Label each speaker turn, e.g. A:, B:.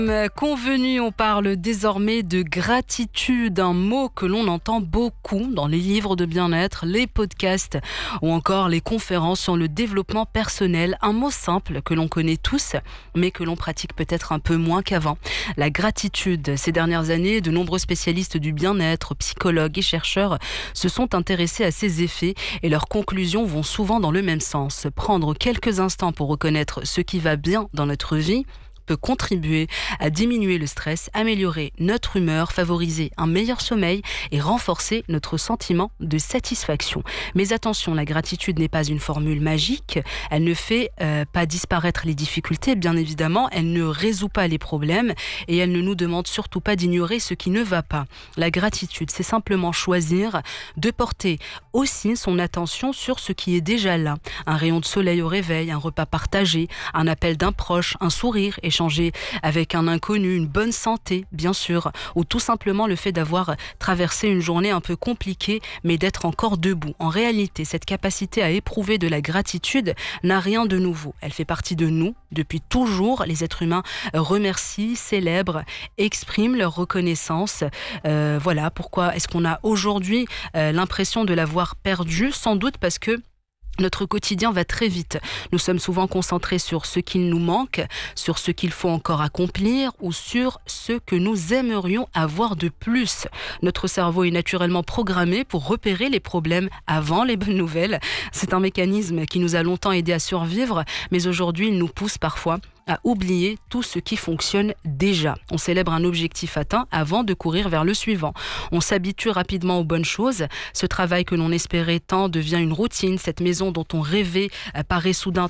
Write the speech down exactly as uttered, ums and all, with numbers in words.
A: Comme convenu, on parle désormais de gratitude, un mot que l'on entend beaucoup dans les livres de bien-être, les podcasts ou encore les conférences sur le développement personnel. Un mot simple que l'on connaît tous, mais que l'on pratique peut-être un peu moins qu'avant. La gratitude. Ces dernières années, de nombreux spécialistes du bien-être, psychologues et chercheurs se sont intéressés à ses effets et leurs conclusions vont souvent dans le même sens. Prendre quelques instants pour reconnaître ce qui va bien dans notre vie peut contribuer à diminuer le stress, améliorer notre humeur, favoriser un meilleur sommeil et renforcer notre sentiment de satisfaction. Mais attention, la gratitude n'est pas une formule magique, elle ne fait euh, pas disparaître les difficultés, bien évidemment, elle ne résout pas les problèmes et elle ne nous demande surtout pas d'ignorer ce qui ne va pas. La gratitude, c'est simplement choisir de porter aussi son attention sur ce qui est déjà là. Un rayon de soleil au réveil, un repas partagé, un appel d'un proche, un sourire, échanger avec un inconnu, une bonne santé, bien sûr, ou tout simplement le fait d'avoir traversé une journée un peu compliquée, mais d'être encore debout. En réalité, cette capacité à éprouver de la gratitude n'a rien de nouveau. Elle fait partie de nous. Depuis toujours, les êtres humains remercient, célèbrent, expriment leur reconnaissance. Euh, voilà pourquoi est-ce qu'on a aujourd'hui euh, l'impression de l'avoir perdue, sans doute parce que notre quotidien va très vite. Nous sommes souvent concentrés sur ce qu'il nous manque, sur ce qu'il faut encore accomplir ou sur ce que nous aimerions avoir de plus. Notre cerveau est naturellement programmé pour repérer les problèmes avant les bonnes nouvelles. C'est un mécanisme qui nous a longtemps aidé à survivre, mais aujourd'hui, il nous pousse parfois à oublier tout ce qui fonctionne déjà. On célèbre un objectif atteint avant de courir vers le suivant. On s'habitue rapidement aux bonnes choses. Ce travail que l'on espérait tant devient une routine. Cette maison dont on rêvait paraît soudain